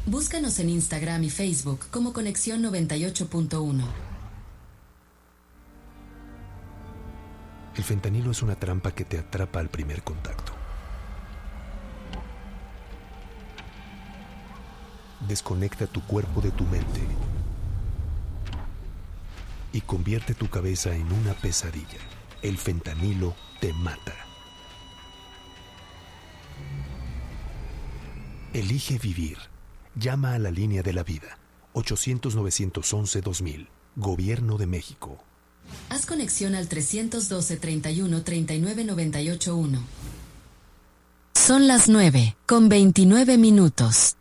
Búscanos en Instagram y Facebook como Conexión 98.1. El fentanilo es una trampa que te atrapa al primer contacto. Desconecta tu cuerpo de tu mente y convierte tu cabeza en una pesadilla. El fentanilo te mata. Elige vivir. Llama a la línea de la vida. 800-911-2000. Gobierno de México. Haz conexión al 312-31-39-98-1. Son las 9:29.